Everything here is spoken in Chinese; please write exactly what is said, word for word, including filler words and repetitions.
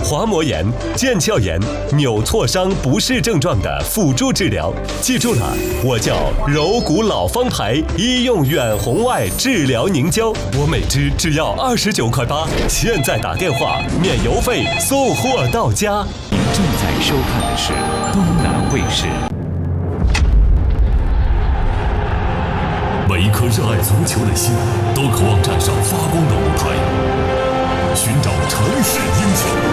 滑膜炎、腱鞘炎、扭挫伤不适症状的辅助治疗。记住了，我叫柔骨老方牌医用远红外治疗凝胶，我每支只要二十九块八，现在打电话免邮费送货到家。 您正在收看的是东南卫视。 每一颗热爱足球的心，都渴望站上发光的舞台，寻找城市英雄。